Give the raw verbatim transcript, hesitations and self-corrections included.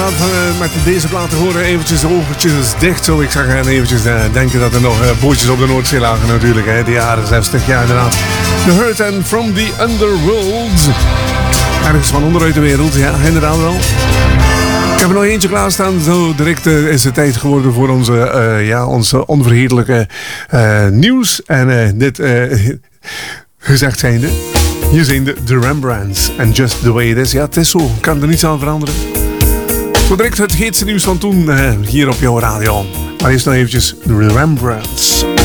inderdaad uh, met deze plaat te horen eventjes de oogjes dicht, zou ik zeggen. En eventjes uh, denken dat er nog uh, bootjes op de Noordzee lagen natuurlijk. Hè. De jaren zestig, ja inderdaad. The Hurt and From The Underworld. Ergens van onderuit de wereld, ja inderdaad wel. Ik heb er nog eentje klaarstaan. Zo direct uh, is het tijd geworden voor onze, uh, ja, onze onvergetelijke uh, nieuws. En uh, dit uh, gezegd zijnde. Hier zijn de, de Rembrandts. And Just The Way It Is. Ja, het is zo. Ik kan er niets aan veranderen. Zo direct het heetste nieuws van toen. Uh, hier op jouw radio. Maar eerst nog eventjes de Rembrandts.